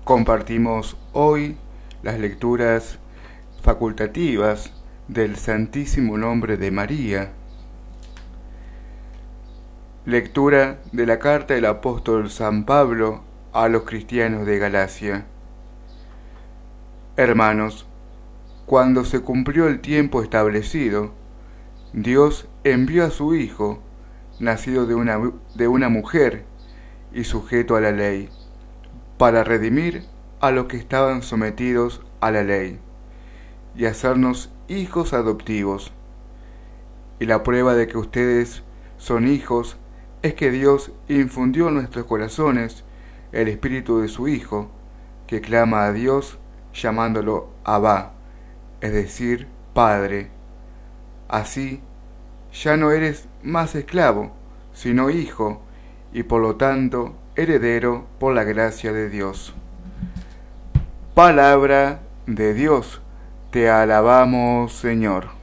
Compartimos hoy las lecturas facultativas del Santísimo Nombre de María. Lectura de la carta del apóstol San Pablo a los cristianos de Galacia. Hermanos, cuando se cumplió el tiempo establecido, Dios envió a su Hijo, nacido de una mujer y sujeto a la ley, para redimir a los que estaban sometidos a la ley y hacernos hijos adoptivos. Y la prueba de que ustedes son hijos es que Dios infundió en nuestros corazones el espíritu de su Hijo, que clama a Dios llamándolo Abba, es decir, Padre. Así, ya no eres más esclavo, sino hijo, y por lo tanto heredero por la gracia de Dios. Palabra de Dios, te alabamos, Señor.